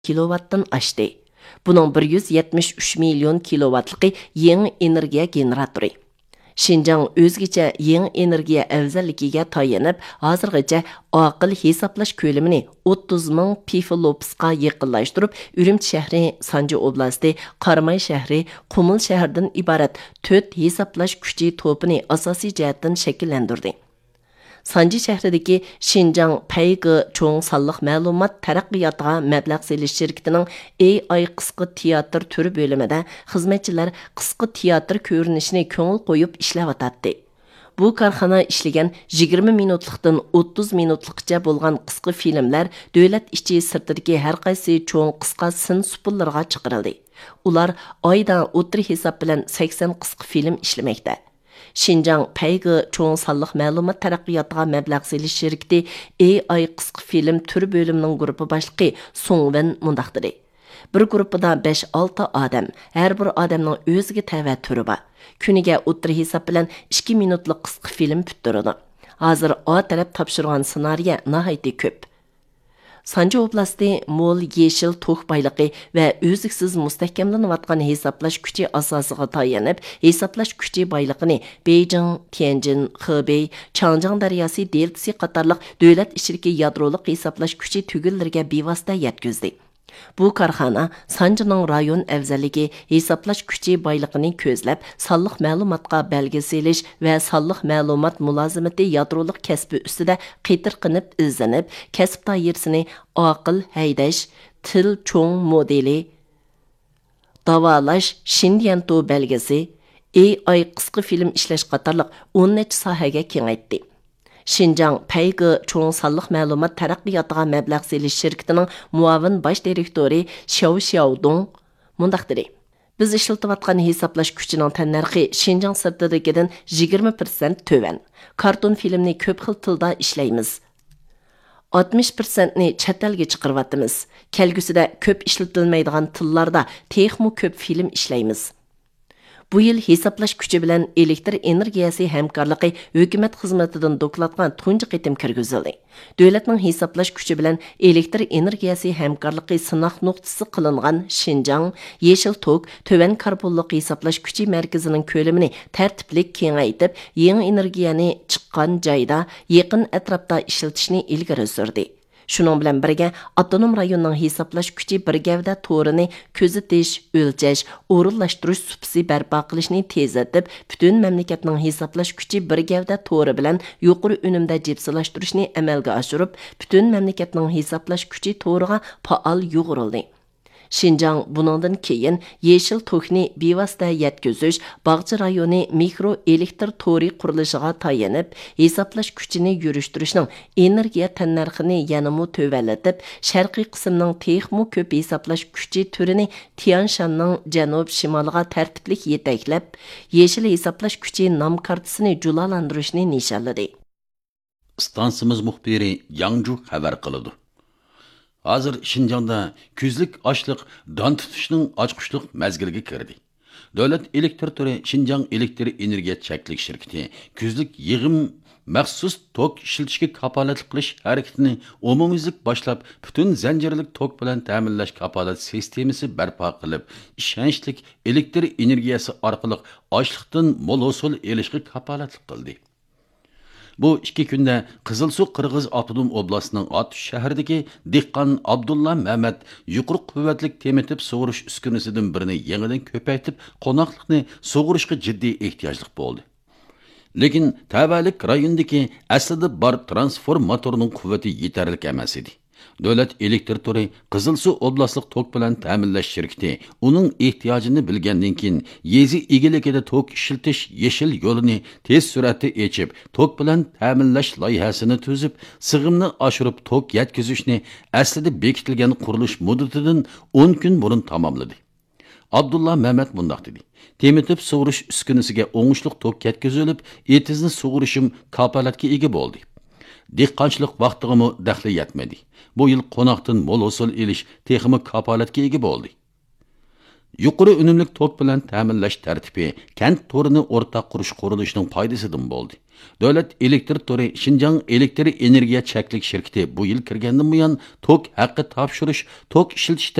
kilovatdan aşdı. Bunun 173 milyon kilovatlıqı yeni energiya generatori. Şinjan özgüçe yeni energiya əvzəllikiga tayanıb, hazırgıca aqıl hesaplash köləmini 30 ming pifilopsqa yaqinlaşdırıb, Ürümçi şəhri, Sancı oblasti, Qarmay şəhri, Qumul şəhərdən ibarat 4 hesaplash küçü topunu asasi cəhətdən şəkilləndirdi. Sancı şəhridəki Şinjan Payğı çoğ sallıq məlumat tərəqqiyatığa məbləğ seliş şirkətinin AI qısqı teatr türü bölümündə xizmətçilər qısqı teatr görünüşünü köngül qoyub işləvatatdı. Bu karxana işləyən 20 minutluqdan 30 minutluqca bolğan qısqı filmlər dövlət içi sırtidagi hər qaysı çoğ qısqa sin supullarga çıxırıldı. Ular ayda o'tir hesab bilan 80 qısqı film işləməkdə. Şinjan Payğı çoğ sallıq məlumat tərəqqiyatığa məbləğ seliş şirkəti AI qısqı film türü bölümünün qrupu başlıqı Songwen mundaqdırı. Bir grupida 5-6 adam, hər bir adamның özünə təvə türü var. Kuniga o'tir hesab bilan 2 minutluq qısqı film püttürüdü. Hazır A tərəf tapşırğan ssenariya nəhayət köp. Sancı oblasti mol yeşil toq baylıqı və özlüksüz müstəhkəmləniyotqan hesaplash küçü asasıga tayanıb, hesaplash küçü baylıqını Beijing, Tianjin, Hebei, Changjiang daryosi deltasi qatarlıq dövlət içidagi yadroliq hesaplash küçü tügüllərə bevosita yetkizdi. Bu karxana Sancıның rayon əvzəlligi hesaplash küçü baylıqını közləb, sallıq məlumatqa bəlgə selish və sallıq məlumat mülazimati yadroliq kəsbi üstüdə qetir qınıb izlənib, kəsb dairəsini aqıl haydash, til çoğ modeli, davalash, Şindiyanto bəlgəsi, AI qısqı film işləş qatarlıq 10 neçə sahəyə kengaytdi. Şinjan Payğı çoğ sallıq məlumat tərəqqiyatığa məbləğ seliş şirkətinin muavin baş direktori Xiao Xiaodong mundaqdırı. Biz işlətiyotqan hesaplash küçünün tənərxi Şinjan sırtıdakidən 20% tövən. Karton filmni köp xil tilda işləyimiz. 60%ni chet elga chiqarayotimiz. Kelgusida köp işlətilməydigan tillarda texmo köp film işləyimiz. Bu yıl hesaplash küçü bilan elektr energiyasi hamkorligi hökumət xizmatidan dokladgan tunji qitim kirgizildi. Dövlətning hesaplash küçü bilan elektr energiyasi hamkorligi sınaq nuqtasi qilingan Şinjan Yeşil Tok tövən karbonliq hesaplash küçü mərkəzinin köləmini tərtiblik kengaytib, yeni energiyani chiqqan joyda yaqin atrofda ishlatishni ilgari surdi. Şunun bilan birgə avtonom rayonning hesaplash küçü bir gavda to'rini kuzatish, o'lchash, o'rinlashtirish supsi barpo qilishni tezlatib, butun mamlakatning hesaplash küçü bir gavda to'ri bilan yuqori unumda jipsilashtirishni amalga oshirib, butun mamlakatning hesaplash küçü to'riga faol yo'g'rildi. Şinjan bunundan keyin Yeşil Tokni bevosita yetkizish Bağcı rayoni mikro elektr to'ri qurilishiga tayanib, hesaplash kuchini yurishtirishning energiya tannarxini yanamı tövalatib, sharqiy qismning texmo ko'p hesaplash kuchi turini Tianshanning janub-shimoliga tartiblik yetaklab, Yeşil hesaplash kuchi nom kartasini julalantirishni nishonladi. Stansimiz muxbiri Yangju xabar qiladi. Hazır Şinjanda küzlük açlıq dan tutuşning açqışlıq məzgiliga kirdi. Dövlət elektr türü Şinjan elektr energiya çəklik şirkəti küzlük yığım məxsus tok işlətishga kapolatlik qilish harakatini umumiylik başlab, bütün zanjirlik tok bilan ta'minlash kapolat sistemasi barpo qilib, ishonchli elektr energiyasi orqali ochliqdan mo'l hosil elishga kapolatlik qildi. Bu iki günde Qızılsu Qırğız Avtonom Oblasının At şəhərdəki dehqan Abdullah Məhəmməd yuqori qüvvətlik temitib sug'urish uskunasidan birini yangidan ko'paytib, qonaqlıqni sug'urishga jiddiy ehtiyojlik bo'ldi. Lekin tavallik rayondagi aslida bar transformatorning quvvati yetarli emas edi. Dövlət elektr to'ri Qızılsu Oblastlik tok bilan ta'minlash shirkati uning ehtiyojini bilgandan keyin yezi egiligida tok ishiltish yeshil yo'lini tez suratda echib, tok bilan ta'minlash loyihasini tuzib, sig'imni oshirib tok yetkazishni aslida bekitilgan qurilish muddatidan 10 kun burun tamomladi. Abdullah Mehmet mundaq dedi. Temitib sug'urish uskunasiga o'ngishliq tok yetkazilib, etizni sug'urishim kapolatga ega bo'ldi. Dehqonchilik vaqtig'imi daxli yetmedi. Bu yil qo'noqdan mo'l hosil elish texmi kapolatga ega bo'ldi. Yuqori unumlik tok bilan ta'minlash tartibi kent torini o'rtaq qurish qurilishining foydasidan bo'ldi. Davlat elektr tori Xinjiang elektr energiya cheklik shirkati bu yil kirgandan buyon tok haqqi topshirish, tok ishlatish